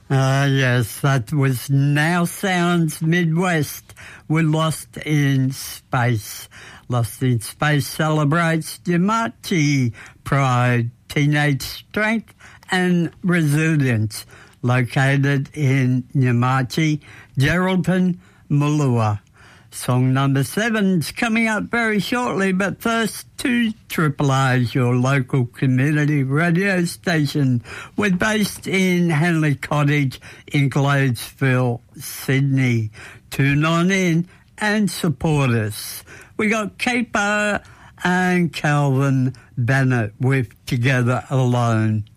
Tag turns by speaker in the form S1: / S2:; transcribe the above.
S1: Yes, that was Now Sounds Midwest. We're Lost in Space. Lost in Space celebrates Yamachi pride, teenage strength, and resilience. Located in Yamachi, Geraldton, Mulua. Song number 7's coming up very shortly, but first, 2 Triple A's, your local community radio station. We're based in Henley Cottage in Gladesville, Sydney. Tune on in and support us. We got Capo and Calvin Bennett with Together Alone.